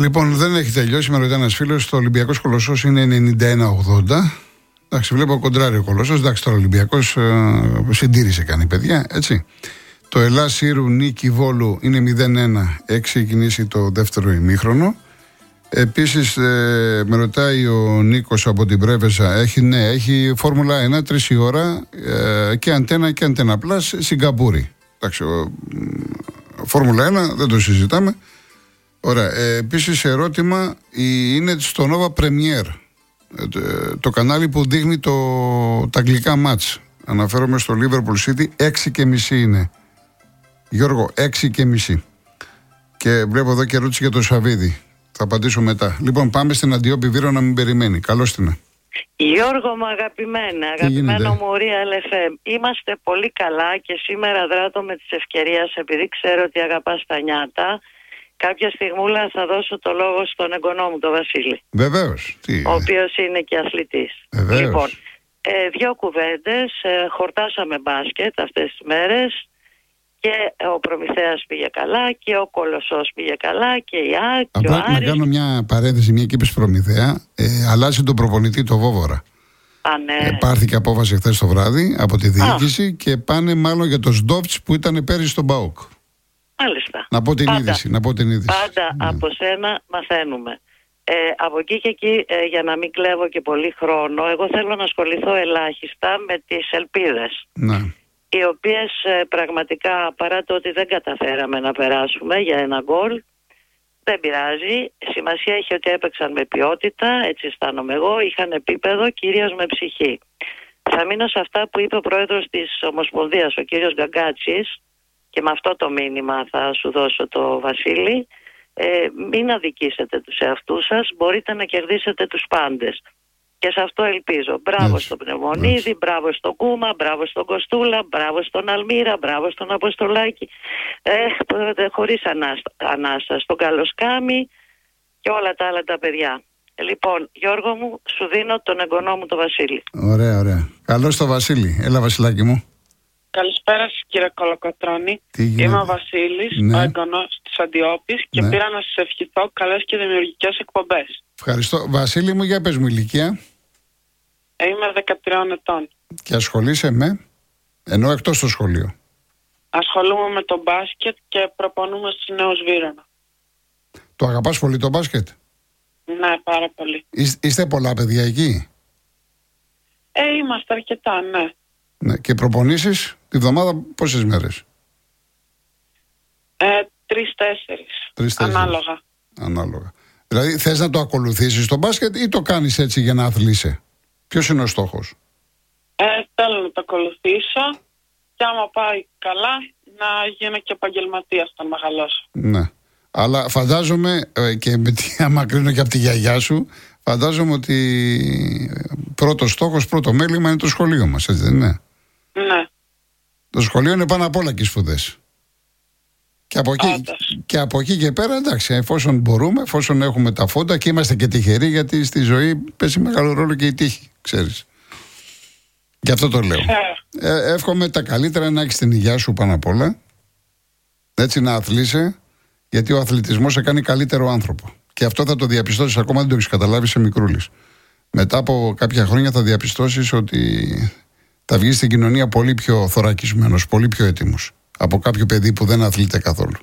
Λοιπόν, δεν έχει τελειώσει. Με ρωτάει ένας φίλος. Το Ολυμπιακός Κολοσσός είναι 91-80. Εντάξει, βλέπω κοντράρει ο Κολοσσός. Εντάξει, τώρα ο Ολυμπιακός συντήρησε κάνει, παιδιά. Έτσι. Το Ελλάς Σύρου Νίκη Βόλου είναι 0-1. Έχει ξεκινήσει το δεύτερο ημίχρονο. Επίσης, με ρωτάει ο Νίκος από την Πρέβεζα. Έχει Φόρμουλα 1, 3 η ώρα και Αντένα και Αντένα Πλάς Σιγκαπούρη. Εντάξει, Φόρμουλα 1 δεν το συζητάμε. Ωραία. Επίσης, ερώτημα είναι στο Nova Premier. Το κανάλι που δείχνει τα αγγλικά μάτς. Αναφέρομαι στο Liverpool City, 6:30 είναι. Γιώργο, 6:30. Και βλέπω εδώ και ερώτηση για το Σαββίδι. Θα απαντήσω μετά. Λοιπόν, πάμε στην Αντιόπη Βύρο να μην περιμένει. Καλώς την. Γιώργο μου, αγαπημένο μου Real FM. Είμαστε πολύ καλά και σήμερα δράτω με της ευκαιρίας, επειδή ξέρω ότι αγαπάς τα νιάτα. Κάποια στιγμούλα θα δώσω το λόγο στον εγγονό μου, τον Βασίλη. Βεβαίως. Ο οποίος είναι και αθλητής. Βεβαίως. Λοιπόν, δύο κουβέντες. Χορτάσαμε μπάσκετ αυτές τις μέρες. Και ο Προμηθέας πήγε καλά και ο Κολοσσός πήγε καλά και η ΑΕΚ και ο Άρης. Να κάνω μια παρένθεση, μια και είπες Προμηθέα. Αλλάζει τον προπονητή το Βόβορα. Ναι. Πάρθηκε απόφαση χθες το βράδυ από τη διοίκηση και πάνε μάλλον για το Σντόβτς που ήταν πέρυσι στον ΠΑΟΚ. Μάλιστα. Να πω την είδηση. Πάντα από σένα μαθαίνουμε. Από εκεί και εκεί, για να μην κλέβω και πολύ χρόνο, εγώ θέλω να ασχοληθώ ελάχιστα με τις ελπίδες. Ναι. Οι οποίες πραγματικά, παρά το ότι δεν καταφέραμε να περάσουμε για ένα γκολ, δεν πειράζει. Σημασία έχει ότι έπαιξαν με ποιότητα, έτσι αισθάνομαι εγώ, είχαν επίπεδο, κυρίως με ψυχή. Θα μείνω σε αυτά που είπε ο πρόεδρος της Ομοσπονδίας, ο κύριος Γκαγκάτσης, και με αυτό το μήνυμα θα σου δώσω το Βασίλη. Μην αδικήσετε τους εαυτούς σας, μπορείτε να κερδίσετε τους πάντες. Και σε αυτό ελπίζω. Μπράβο στον Πνευμονίδη, μπράβο στον Κούμα, μπράβο στον Κοστούλα, μπράβο στον Αλμύρα, μπράβο στον Αποστολάκη. Χωρίς ανάσα, στον Καλοσκάμι και όλα τα άλλα τα παιδιά. Λοιπόν, Γιώργο μου, σου δίνω τον εγγονό μου τον Βασίλη. Ωραία. Καλώς το Βασίλη. Έλα, Βασιλάκι μου. Καλησπέρα σας, κύριε Κολοκοτρώνη. Είμαι ο Βασίλης, ο εγγονός της Αντιόπης και πήρα να σας ευχηθώ καλές και δημιουργικές εκπομπές. Ευχαριστώ. Βασίλη μου, για πες μου ηλικία. Είμαι 13 ετών. Και ασχολείσαι ενώ εκτός το σχολείο. Ασχολούμαι με το μπάσκετ και προπονούμε στους Νέους Βύρωνα. Το αγαπάς πολύ το μπάσκετ? Ναι, πάρα πολύ. Είστε πολλά παιδιά εκεί? Είμαστε αρκετά, ναι. Ναι. Και προπονήσεις τη βδομάδα πόσες μέρες? 3-4. Ανάλογα. Δηλαδή θες να το ακολουθήσεις το μπάσκετ ή το κάνεις έτσι για να αθλείσαι? Ποιος είναι ο στόχος? Θέλω να το ακολουθήσω και άμα πάει καλά να γίνω και επαγγελματίας όταν μεγαλώσω. Ναι. Αλλά φαντάζομαι και άμα κρίνω και από τη γιαγιά σου, φαντάζομαι ότι πρώτος στόχος, πρώτο μέλημα είναι το σχολείο μας, έτσι δεν είναι? Ναι. Το σχολείο είναι πάνω απ' όλα και οι σπουδές. Και από εκεί και πέρα, εντάξει, εφόσον μπορούμε, εφόσον έχουμε τα φόντα και είμαστε και τυχεροί, γιατί στη ζωή παίζει μεγάλο ρόλο και η τύχη, ξέρεις. Γι' αυτό το λέω. Εύχομαι τα καλύτερα, να έχεις την υγεία σου πάνω απ' όλα. Έτσι να αθλείσαι, γιατί ο αθλητισμός σε κάνει καλύτερο άνθρωπο. Και αυτό θα το διαπιστώσεις, ακόμα δεν το έχεις καταλάβει σε μικρούλης. Μετά από κάποια χρόνια θα διαπιστώσεις ότι θα βγεις στην κοινωνία πολύ πιο θωρακισμένος, πολύ πιο έτοιμος από κάποιο παιδί που δεν αθλείται καθόλου.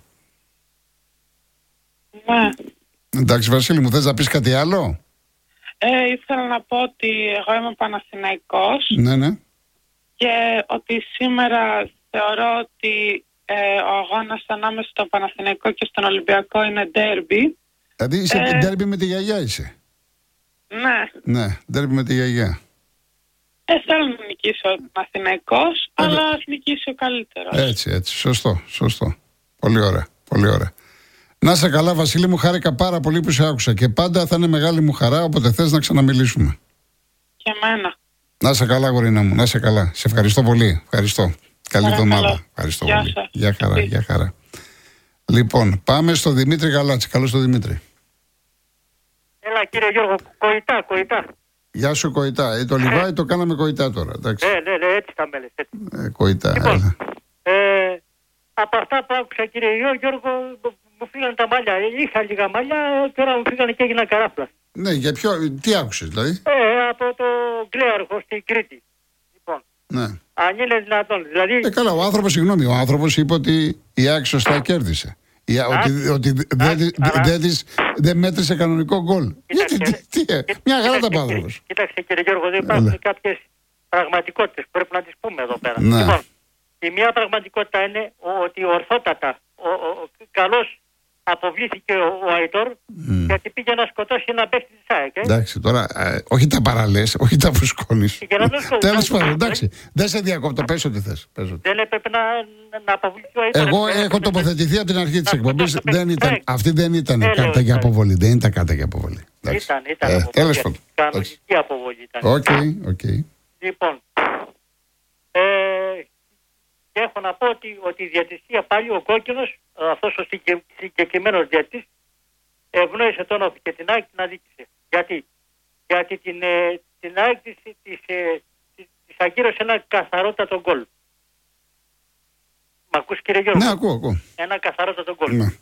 Ναι. Εντάξει, Βασίλη μου, θες να πεις κάτι άλλο? Ήθελα να πω ότι εγώ είμαι Παναθηναϊκός. Ναι. Και ότι σήμερα θεωρώ ότι ο αγώνας ανάμεσα στον Παναθηναϊκό και στον Ολυμπιακό είναι ντέρμπι. Δηλαδή είσαι ντέρμπι με τη γιαγιά είσαι? Ναι, ντέρμπι με τη γιαγιά. Θέλω να νικήσει ο Παναθηναϊκός, αλλά ας νικήσει ο καλύτερος. Έτσι, σωστό. Πολύ ωραία. Να είσαι καλά, Βασίλη μου, χάρηκα πάρα πολύ που σε άκουσα και πάντα θα είναι μεγάλη μου χαρά όποτε θες να ξαναμιλήσουμε. Και εμένα. Να είσαι καλά, γορίνα μου, να είσαι καλά. Σε ευχαριστώ πολύ. Ευχαριστώ. Καλή εβδομάδα. Ευχαριστώ πολύ. Γεια χαρά. Λοιπόν, πάμε στο Δημήτρη Γαλάτση. Καλώς το Δημήτρη. Έλα κύριε Γιώργο, Κοϊτά. Γεια σου Κοϊτά. Το Λιβάι το κάναμε Κοϊτά τώρα. Εντάξει. Ναι, έτσι τα μέλες. Κοϊτά. Λοιπόν, Από αυτά που άκουσα, κύριε Γιώργο, μου φύγανε τα μαλλιά. Είχα λίγα μαλλιά, τώρα μου φύγανε και έγινα καράφλα. Ναι, για τι άκουσες δηλαδή? Από το Κλέαρχο στην Κρήτη. Λοιπόν. Ναι. Αν είναι δυνατόν. Δηλαδή... καλά, ο άνθρωπος είπε ότι η ΑΕΚ σωστά κέρδισε. Ότι δεν μέτρησε κανονικό γκολ. Μια χαρά τα πάντα. Κοίταξε, κύριε Γιώργο, δεν υπάρχουν κάποιες πραγματικότητες. Πρέπει να τις πούμε εδώ πέρα. Ναι. Λοιπόν, η μία πραγματικότητα είναι ότι ορθότατα καλώς αποβλήθηκε ο Αϊτόρ γιατί πήγε να σκοτώσει ένα παίκτη της ΑΕΚ. Εντάξει, τώρα όχι τα παραλές, όχι τα φουσκώνεις. Τέλος πάντων, εντάξει, δεν σε διακόπτω, πες ό,τι θες. Δεν έπρεπε να αποβληθεί ο Αϊτόρ. Εγώ έχω τοποθετηθεί από την αρχή της εκπομπής. Αυτή δεν ήταν κάρτα για αποβολή. Δεν ήταν κάρτα για αποβολή. Ήταν. Τέλος πάντων. Κανονική αποβολή ήταν. Οκ. Λοιπόν, και έχω να πω ότι η διαιτησία πάλι ο κόκκινος, αυτός ο συγκεκριμένος διαιτητής, ευνόησε τον Όφη και την ΑΕΚ την αδίκησε. Γιατί την ΑΕΚ της ακύρωσε ένα καθαρότατο γκολ. Μ' ακούς, κύριε Γιώργο? Ναι, ακούω. Ένα καθαρότατο γκολ. Ναι.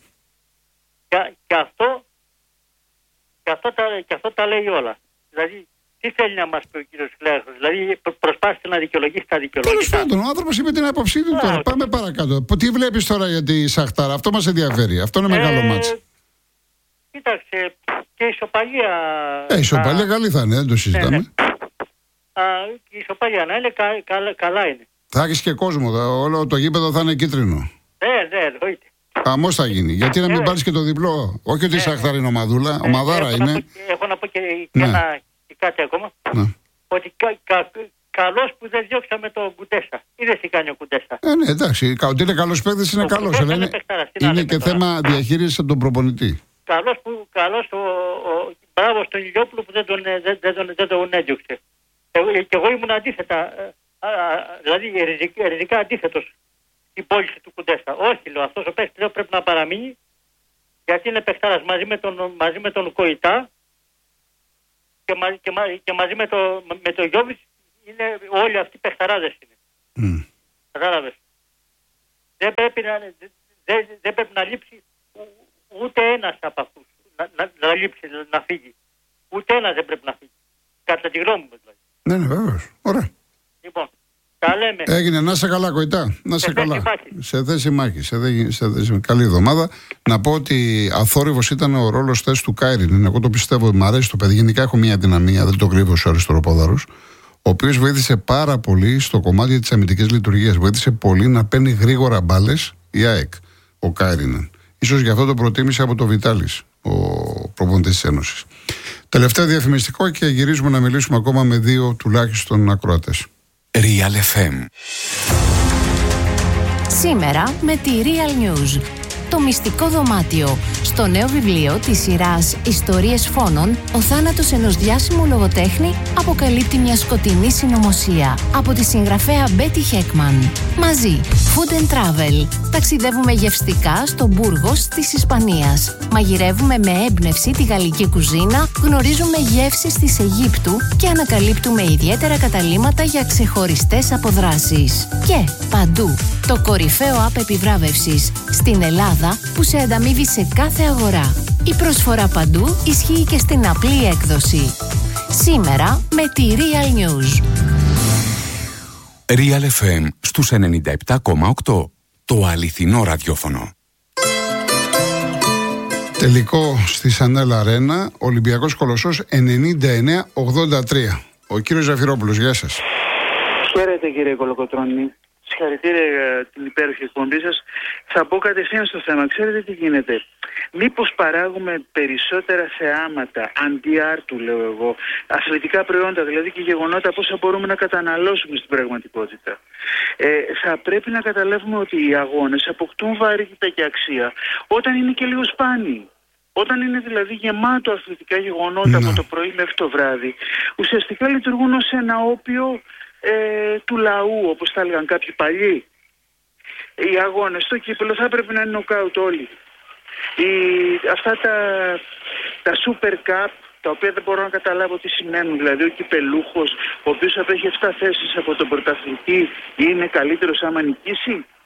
Και αυτό τα λέει όλα. Δηλαδή, τι θέλει να μας πει ο κύριος Κλέαρχος? Δηλαδή προσπάθησε να δικαιολογήσει τα δικαιολογικά. Τέλος πάντων, ο άνθρωπος είπε την άποψή του τώρα. Πάμε παρακάτω. Τι βλέπεις τώρα για τη Σαχτάρα? Αυτό μας ενδιαφέρει. Αυτό είναι μεγάλο μάτς. Κοίταξε, και η ισοπαλία... Η ισοπαλία καλή θα είναι, δεν το συζητάμε. Ναι. Η ισοπαλία να είναι καλά είναι. Θα έχεις και κόσμο, όλο το γήπεδο θα είναι κίτρινο. Ναι, εννοείται. Χαμός θα γίνει. Γιατί να μην πάρεις και το διπλό? Όχι ότι η Σαχτάρα είναι ομαδούλα, ομαδάρα είναι. Έχω να πω και κάτι ακόμα. Ναι. Ότι καλός που δεν διώξαμε τον Κουντέσα. Είδες τι κάνει ο Κουντέσα. Ναι, εντάξει. Ότι είναι καλός παίκτης είναι καλός. Είναι και θέμα διαχείρισης από τον προπονητή. Μπράβο στον Ηλιόπουλο που δεν τον έδιωξε. Και εγώ ήμουν αντίθετα. Δηλαδή ριζικά αντίθετος στην πώληση του Κουντέσα. Όχι, λέω, αυτός ο παίκτης πρέπει να παραμείνει, γιατί είναι παιχτάρας μαζί με τον Κοϊτά και μαζί με το Γιώβιτς, είναι όλοι αυτοί παιχταράδες είναι. Κατάλαβες. Δεν πρέπει να λείψει ούτε ένας από αυτούς να λείψει, να φύγει. Ούτε ένας δεν πρέπει να φύγει. Κατά τη γνώμη μου δηλαδή. Ναι, βέβαιως. Ωραία. Λοιπόν, τα λέμε. Έγινε, να είσαι καλά, Κοϊτά. Να είσαι καλά. Σε θέση μάχη. Καλή εβδομάδα. Να πω ότι αθόρυβος ήταν ο ρόλος θέση του Κάιριν. Εγώ το πιστεύω, μου αρέσει το παιδί. Γενικά έχω μια δυναμία, δεν το κρύβω στους αριστεροπόδαρους. Ο οποίος βοήθησε πάρα πολύ στο κομμάτι της αμυντικής λειτουργίας. Βοήθησε πολύ να παίρνει γρήγορα μπάλες η ΑΕΚ, ο Κάιριν. Ίσως γι' αυτό το προτίμησε από το Βιτάλης, ο προπονητής της Ένωσης. Τελευταίο διαφημιστικό και γυρίζουμε να μιλήσουμε ακόμα με 2 τουλάχιστον ακροατές. Real FM. Σήμερα με τη Real News. Το μυστικό δωμάτιο. Στο νέο βιβλίο της σειράς «Ιστορίες φόνων», ο θάνατος ενός διάσημου λογοτέχνη αποκαλύπτει μια σκοτεινή συνωμοσία. Από τη συγγραφέα Μπέτι Χέκμαν. Μαζί, Food and Travel. Ταξιδεύουμε γευστικά στο Μπούργος της Ισπανίας. Μαγειρεύουμε με έμπνευση τη γαλλική κουζίνα, γνωρίζουμε γεύσεις της Αιγύπτου και ανακαλύπτουμε ιδιαίτερα καταλύματα για ξεχωριστές αποδράσεις. Και παντού, το κορυφαίο app επιβράβευσης στην Ελλάδα που σε ανταμείβει σε κάθε αγορά. Η προσφορά παντού ισχύει και στην απλή έκδοση. Σήμερα με τη Real News. Real FM στους 97,8. Το αληθινό ραδιόφωνο. Τελικό στη Σανέλ Αρένα, Ολυμπιακός Κολοσσός 99-83. Ο κύριος Ζαφυρόπουλος, γεια σας. Χαίρετε κύριε Κολοκοτρώνη. Συγχαρητήρια για την υπέροχη εκπομπή σας. Θα μπω κατευθείαν στο θέμα. Ξέρετε τι γίνεται? Μήπως παράγουμε περισσότερα θεάματα, αντί-άρτου λέω εγώ, αθλητικά προϊόντα, δηλαδή και γεγονότα, πόσα μπορούμε να καταναλώσουμε στην πραγματικότητα. Θα πρέπει να καταλάβουμε ότι οι αγώνες αποκτούν βαρύτητα και αξία όταν είναι και λίγο σπάνιοι. Όταν είναι δηλαδή γεμάτο αθλητικά γεγονότα από το πρωί μέχρι το βράδυ, ουσιαστικά λειτουργούν ως ένα όπιο του λαού, όπως τα έλεγαν κάποιοι παλιοί. Οι αγώνες στο κύπελλο θα πρέπει να είναι νοκάουτ όλοι. Αυτά τα Super Cup, τα οποία δεν μπορώ να καταλάβω τι σημαίνουν, δηλαδή ο κυπελούχος, ο οποίος απέχει 7 θέσεις από τον πρωταθλητή, είναι καλύτερος άμα νικήσει.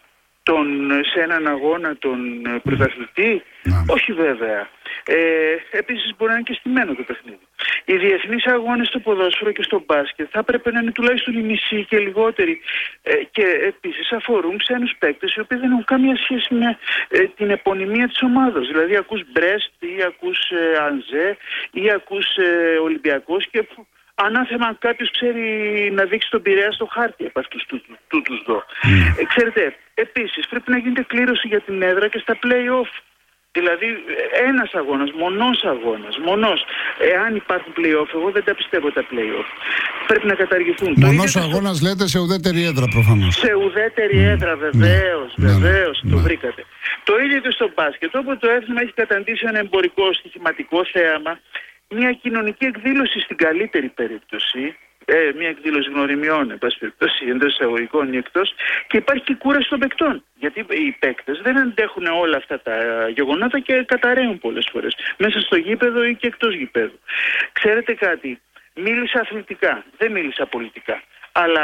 σε έναν αγώνα τον πρωταθλητή? Όχι βέβαια. Επίσης μπορεί να είναι και στημένο το παιχνίδι. Οι διεθνείς αγώνες στο ποδόσφαιρο και στο μπάσκετ θα πρέπει να είναι τουλάχιστον οι μισοί και λιγότεροι, και επίσης αφορούν ξένους παίκτες οι οποίοι δεν έχουν καμία σχέση με την επωνυμία της ομάδας. Δηλαδή ακούς Μπρέστ ή ακούς Ανζέ ή ακούς Ολυμπιακός, και ανάθεμα αν κάποιος ξέρει να δείξει τον Πειραιά στο χάρτη από αυτούς τους δω. Ξέρετε, επίσης πρέπει να γίνεται κλήρωση για την έδρα και στα play-off. Δηλαδή ένας αγώνας, μονός. Εάν υπάρχουν play-off, εγώ δεν τα πιστεύω τα play-off. Πρέπει να καταργηθούν. Μονός αγώνας λέτε σε ουδέτερη έδρα προφανώς. Σε ουδέτερη έδρα, βεβαίως, το βρήκατε. Το ίδιο και στο μπάσκετ. Όποτε το έθνημα έχει καταντήσει ένα εμπορικό στοιχηματικό θέαμα, μια κοινωνική εκδήλωση στην καλύτερη περίπτωση, μια εκδήλωση γνωριμιών, εντός εισαγωγικών ή εκτός, και υπάρχει και κούραση των παικτών. Γιατί οι παίκτες δεν αντέχουν όλα αυτά τα γεγονότα και καταραίουν πολλές φορές, μέσα στο γήπεδο ή και εκτός γήπεδου. Ξέρετε κάτι, μίλησα αθλητικά, δεν μίλησα πολιτικά. Αλλά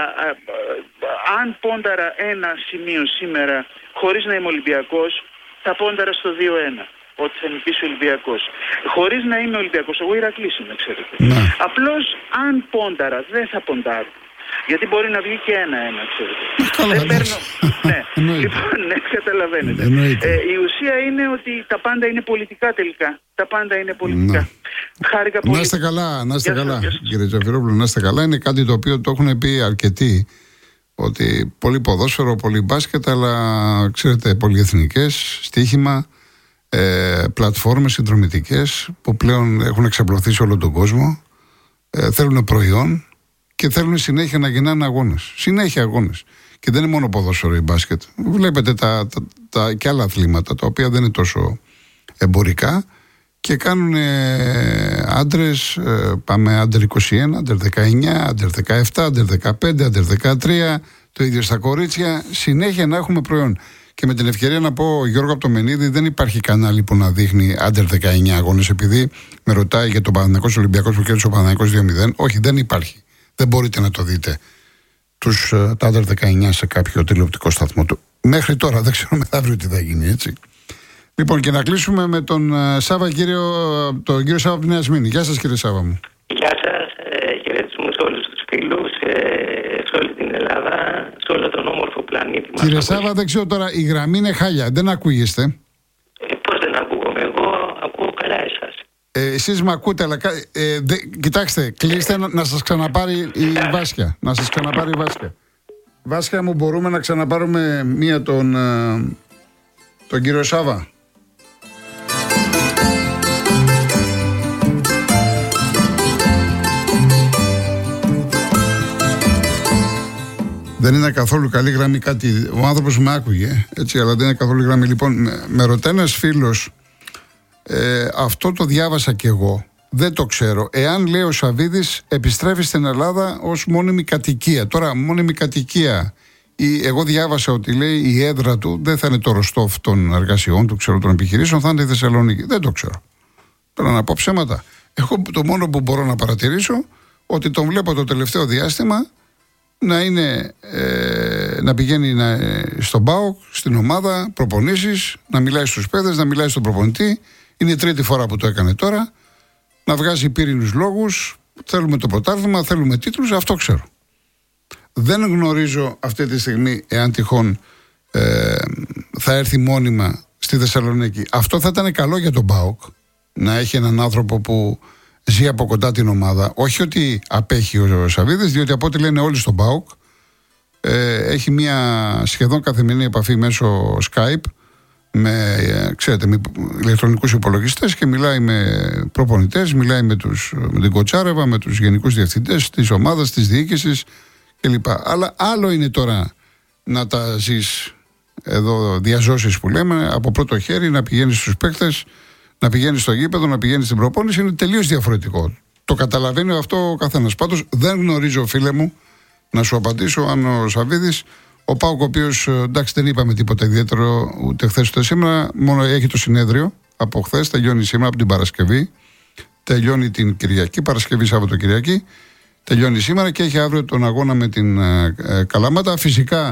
αν πόνταρα ένα σημείο σήμερα, χωρίς να είμαι Ολυμπιακός, θα πόνταρα στο 2-1. Ότι θα νικήσει ο Ολυμπιακός. Χωρίς να είμαι Ολυμπιακός, εγώ Ηρακλής είμαι, ξέρετε. Απλώς αν πόνταρα, δεν θα ποντάρω. Γιατί μπορεί να βγει και 1-1, ξέρετε. Δεν παίρνω. Λοιπόν, ναι, καταλαβαίνετε. Η ουσία είναι ότι τα πάντα είναι πολιτικά τελικά. Τα πάντα είναι πολιτικά. Χάρηκα πολύ. Να είστε καλά, κύριε Τζαφυρόπουλο, να είστε καλά. Είναι κάτι το οποίο το έχουν πει αρκετοί. Ότι πολύ ποδόσφαιρο, πολύ μπάσκετ, αλλά ξέρετε, πολυεθνικές, στοίχημα. Πλατφόρμες συνδρομητικές που πλέον έχουν εξαπλωθεί σε όλο τον κόσμο, θέλουν προϊόν και θέλουν συνέχεια να γίνανε αγώνες. Συνέχεια αγώνες. Και δεν είναι μόνο ποδόσφαιρο ή μπάσκετ. Βλέπετε και άλλα αθλήματα τα οποία δεν είναι τόσο εμπορικά και κάνουν άντρες, πάμε άντερ 21, άντερ 19, άντερ 17, άντερ 15, άντερ 13, το ίδιο στα κορίτσια, συνέχεια να έχουμε προϊόν. Και με την ευκαιρία να πω, Γιώργο από το Μενίδη, δεν υπάρχει κανάλι που να δείχνει άντερ 19 αγώνες, επειδή με ρωτάει για τον Παναθηναϊκός Ολυμπιακός που κέρδισε ο Παναθηναϊκός 2-0. Όχι, δεν υπάρχει. Δεν μπορείτε να το δείτε τα άντερ 19 σε κάποιο τηλεοπτικό σταθμό του. Μέχρι τώρα, δεν ξέρω μεθαύριο τι θα γίνει, έτσι. Λοιπόν, και να κλείσουμε με τον Σάβα, τον κύριο Σάβα από τη Νέα Σμήνη. Γεια σας, κύριε Σάβα μου. Γεια σας, χαιρετισμούς σε όλους τους φίλους, σε όλη την Ελλάδα, σε όλο τον όμορφο πλανήτη μας. Κύριε Σάβα, δεν ξέρω τώρα, η γραμμή είναι χάλια, δεν ακούγεστε. Πώς δεν ακούγομαι, εγώ ακούω καλά εσάς. Εσείς με ακούτε, αλλά κοιτάξτε, κλείστε να σας ξαναπάρει η Βάσια. Να σας ξαναπάρει η Βάσια. Βάσια μου, μπορούμε να ξαναπάρουμε μία τον κύριο Σάβα. Δεν είναι καθόλου καλή γραμμή κάτι. Ο άνθρωπος με άκουγε, έτσι, αλλά δεν είναι καθόλου γραμμή. Λοιπόν, με ρωτάει ένας φίλος, αυτό το διάβασα κι εγώ, δεν το ξέρω. Εάν λέει ο Σαββίδης επιστρέφει στην Ελλάδα ως μόνιμη κατοικία. Τώρα, μόνιμη κατοικία, εγώ διάβασα ότι λέει η έδρα του δεν θα είναι το Ροστόφ των εργασιών του, ξέρω, των επιχειρήσεων, θα είναι η Θεσσαλονίκη. Δεν το ξέρω. Πρέπει να πω ψέματα. Εγώ το μόνο που μπορώ να παρατηρήσω, ότι τον βλέπω το τελευταίο διάστημα να πηγαίνει στον ΠΑΟΚ, στην ομάδα, προπονήσεις, να μιλάει στους παιδες, να μιλάει στον προπονητή. Είναι η τρίτη φορά που το έκανε τώρα. Να βγάζει πύρινους λόγους. Θέλουμε το πρωτάθλημα, θέλουμε τίτλους, αυτό ξέρω. Δεν γνωρίζω αυτή τη στιγμή εάν τυχόν θα έρθει μόνιμα στη Θεσσαλονίκη. Αυτό θα ήταν καλό για τον ΠΑΟΚ, να έχει έναν άνθρωπο που ζει από κοντά την ομάδα. Όχι ότι απέχει ο Σαββίδης, διότι από ό,τι λένε όλοι στον ΠΑΟΚ έχει μια σχεδόν καθημερινή επαφή μέσω Skype με ηλεκτρονικούς υπολογιστές και μιλάει με προπονητές, μιλάει με την Κοτσάρεβα, με τους γενικούς διευθυντές της ομάδας, της διοίκησης κλπ. Αλλά άλλο είναι τώρα να τα ζεις εδώ, διαζώσεις που λέμε, από πρώτο χέρι, να πηγαίνεις στους παίκτες, να πηγαίνεις στο γήπεδο, να πηγαίνεις στην προπόνηση, είναι τελείως διαφορετικό. Το καταλαβαίνει αυτό ο καθένας. Πάντως δεν γνωρίζω, φίλε μου, να σου απαντήσω αν ο Σαββίδης, ο ΠΑΟΚ, ο οποίος εντάξει δεν είπαμε τίποτα ιδιαίτερο ούτε χθες ούτε σήμερα, μόνο έχει το συνέδριο από χθες, τελειώνει σήμερα από την Παρασκευή, τελειώνει την Κυριακή, Παρασκευή, Σαββατοκυριακή, τελειώνει σήμερα και έχει αύριο τον αγώνα με την Καλαμάτα. Φυσικά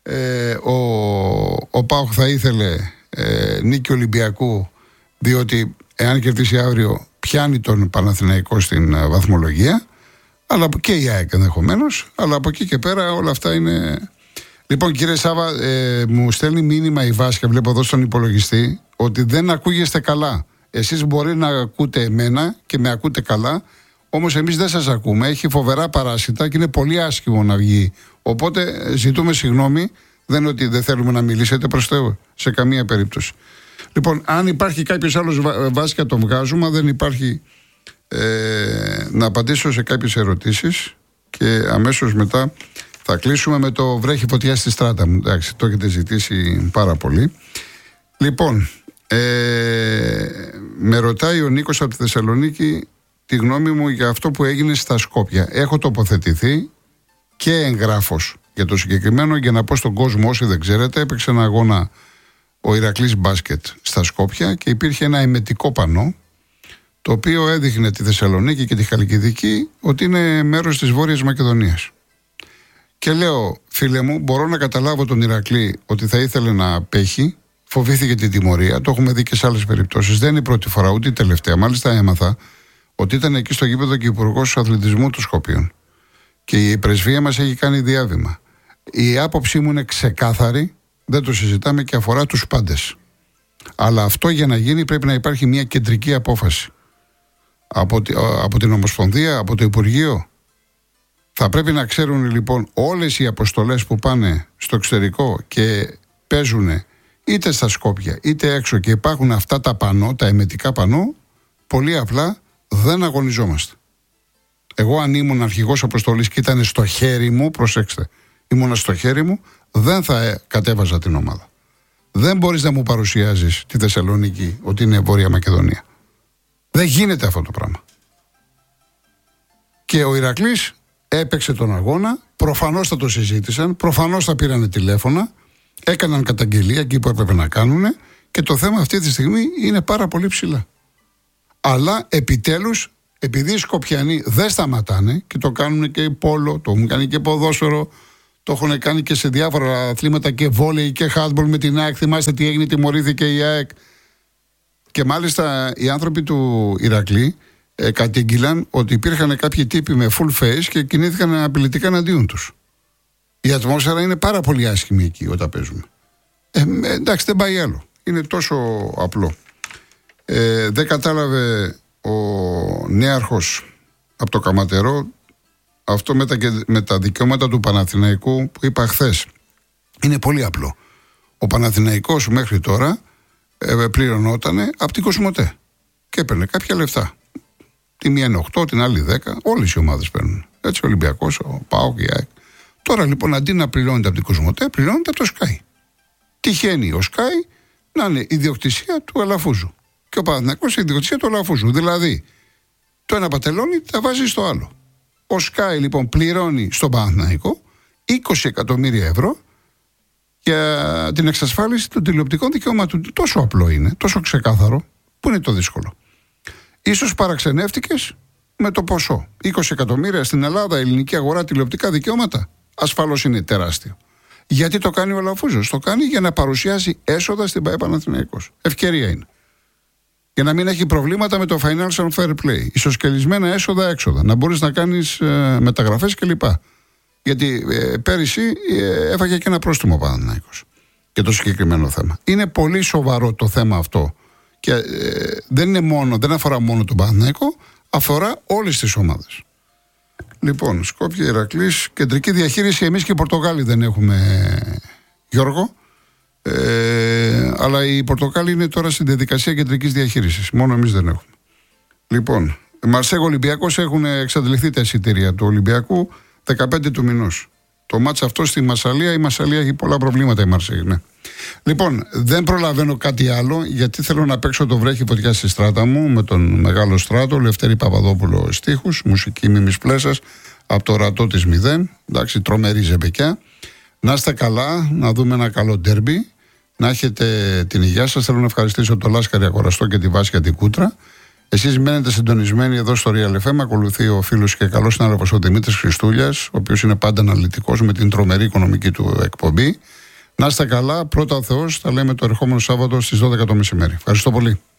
Ο ΠΑΟΚ θα ήθελε νίκη Ολυμπιακού, διότι εάν κερδίσει αύριο πιάνει τον Παναθηναϊκό στην βαθμολογία, αλλά και η ΑΕΚ ενδεχομένως, αλλά από εκεί και πέρα όλα αυτά είναι. Λοιπόν, κύριε Σάβα, μου στέλνει μήνυμα η Βάσια, βλέπω εδώ στον υπολογιστή, ότι δεν ακούγεστε καλά. Εσείς μπορεί να ακούτε εμένα και με ακούτε καλά, όμως εμείς δεν σας ακούμε. Έχει φοβερά παράσιτα και είναι πολύ άσχημο να βγει. Οπότε ζητούμε συγγνώμη. Δεν είναι ότι δεν θέλουμε να μιλήσετε, προς Θεού, σε καμία περίπτωση. Λοιπόν, αν υπάρχει κάποιος άλλος Βάσια, τον βγάζουμε. Αν δεν υπάρχει, να απαντήσω σε κάποιες ερωτήσεις και αμέσως μετά θα κλείσουμε με το βρέχει φωτιά στη στράτα μου. Εντάξει, το έχετε ζητήσει πάρα πολύ. Λοιπόν, με ρωτάει ο Νίκος από τη Θεσσαλονίκη τη γνώμη μου για αυτό που έγινε στα Σκόπια. Έχω τοποθετηθεί και εγγράφος για το συγκεκριμένο, για να πω στον κόσμο, όσοι δεν ξέρετε, έπαιξε ένα αγώνα ο Ηρακλής Μπάσκετ στα Σκόπια και υπήρχε ένα εμετικό πανό, το οποίο έδειχνε τη Θεσσαλονίκη και τη Χαλκιδική ότι είναι μέρος της Βόρειας Μακεδονίας. Και λέω, φίλε μου, μπορώ να καταλάβω τον Ηρακλή ότι θα ήθελε να απέχει, φοβήθηκε την τιμωρία, το έχουμε δει και σε άλλες περιπτώσεις. Δεν είναι η πρώτη φορά, ούτε η τελευταία. Μάλιστα έμαθα ότι ήταν εκεί στο γήπεδο και υπουργός αθλητισμού των Σκοπίων. Και η πρεσβεία μας έχει κάνει διάβημα. Η άποψή μου είναι ξεκάθαρη, δεν το συζητάμε και αφορά τους πάντες. Αλλά αυτό για να γίνει πρέπει να υπάρχει μια κεντρική απόφαση. Από την Ομοσπονδία, από το Υπουργείο. Θα πρέπει να ξέρουν λοιπόν όλες οι αποστολές που πάνε στο εξωτερικό και παίζουν είτε στα Σκόπια είτε έξω και υπάρχουν αυτά τα πανό, τα εμετικά πανό, πολύ απλά δεν αγωνιζόμαστε. Εγώ αν ήμουν αρχηγός αποστολής και ήταν στο χέρι μου, προσέξτε, ήμουν στο χέρι μου, δεν θα κατέβαζα την ομάδα. Δεν μπορείς να μου παρουσιάζεις τη Θεσσαλονίκη ότι είναι Βόρεια Μακεδονία. Δεν γίνεται αυτό το πράγμα. Και ο Ηρακλής έπαιξε τον αγώνα, προφανώς θα το συζήτησαν, προφανώς θα πήρανε τηλέφωνα, έκαναν καταγγελία εκεί που έπρεπε να κάνουν και το θέμα αυτή τη στιγμή είναι πάρα πολύ ψηλά. Αλλά επιτέλους, επειδή οι Σκοπιανοί δεν σταματάνε και το κάνουν και πόλο, το έχουν κάνει και ποδόσφαιρο, το έχουν κάνει και σε διάφορα αθλήματα και βόλεϊ και χάντμπολ με την ΑΕΚ. Θυμάστε τι έγινε, τιμωρήθηκε η ΑΕΚ. Και μάλιστα οι άνθρωποι του Ηρακλή κατήγγυλαν ότι υπήρχαν κάποιοι τύποι με full face και κινήθηκαν απειλητικά εναντίον τους. Η ατμόσφαιρα είναι πάρα πολύ άσχημη εκεί όταν παίζουμε. Εντάξει, δεν πάει άλλο. Είναι τόσο απλό. Δεν κατάλαβε ο νέαρχος από το Καματερό αυτό με τα δικαιώματα του Παναθηναϊκού που είπα χθες. Είναι πολύ απλό. Ο Παναθηναϊκός μέχρι τώρα πληρωνότανε από την Κοσμοτέ και έπαιρνε κάποια λεφτά. Τη μία είναι 8, την άλλη 10, όλες οι ομάδες παίρνουν. Έτσι ο Ολυμπιακός, ο ΠΑΟΚ, η ΑΕΚ. Τώρα λοιπόν αντί να πληρώνεται από την Κοσμοτέ, πληρώνεται από το Sky. Τυχαίνει ο Sky να είναι ιδιοκτησία του Αλαφούζου. Και ο Παναθηναϊκός η ιδιοκτησία του Αλαφούζου. Δηλαδή, το ένα πατελώνει, τα βάζει στο άλλο. Ο Sky λοιπόν πληρώνει στον Παναθηναϊκό 20 εκατομμύρια ευρώ για την εξασφάλιση των τηλεοπτικών δικαιωμάτων. Τόσο απλό είναι, τόσο ξεκάθαρο. Πού είναι το δύσκολο? Ίσως παραξενεύτηκες με το ποσό. 20 εκατομμύρια στην Ελλάδα, ελληνική αγορά, τηλεοπτικά δικαιώματα. Ασφαλώς είναι τεράστιο. Γιατί το κάνει ο Αλαφούζος? Το κάνει για να παρουσιάσει έσοδα στην ΠΑΕ Παναθηναϊκός. Ευκαιρία είναι. Για να μην έχει προβλήματα με το financial fair play. Ισοσκελισμένα έσοδα-έξοδα. Να μπορείς να κάνεις μεταγραφές κλπ. Γιατί πέρυσι έφαγε και ένα πρόστιμο ο Παναθηναϊκός για το συγκεκριμένο θέμα. Είναι πολύ σοβαρό το θέμα αυτό. Και δεν αφορά μόνο τον Παναθηναϊκό, αφορά όλες τις ομάδες. Λοιπόν, Σκόπια, Ηρακλής, κεντρική διαχείριση. Εμείς και οι Πορτογάλοι δεν έχουμε, Γιώργο. Αλλά οι Πορτογάλοι είναι τώρα στην διαδικασία κεντρικής διαχείρισης. Μόνο εμείς δεν έχουμε. Λοιπόν, Μαρσέγ Ολυμπιακός έχουν εξαντληθεί τα εισιτήρια του Ολυμπιακού 15 του μηνός. Το μάτς αυτό στη Μασσαλία, η Μασσαλία έχει πολλά προβλήματα η Μαρσέγ, ναι. Λοιπόν, δεν προλαβαίνω κάτι άλλο, γιατί θέλω να παίξω το βρέχει φωτιά στη στράτα μου με τον μεγάλο Στράτο, Λευτέρη Παπαδόπουλο στίχους, μουσική Μίμης Πλέσας, από το Ρατό της 0. Εντάξει, τρομερή ζεμπεκιά. Να είστε καλά, να δούμε ένα καλό ντέρμπι, να έχετε την υγεία σας. Θέλω να ευχαριστήσω τον Λάσκαρη Αγοραστό και τη Βάσια την Κούτρα. Εσείς μένετε συντονισμένοι εδώ στο Real FM. Ακολουθεί ο φίλος και καλός συνάδελφος ο Δημήτρης Χριστούλιας, ο οποίος είναι πάντα αναλυτικός με την τρομερή οικονομική του εκπομπή. Να είστε καλά, πρώτα ο Θεός, τα λέμε το ερχόμενο Σάββατο στις 12 το μεσημέρι. Ευχαριστώ πολύ.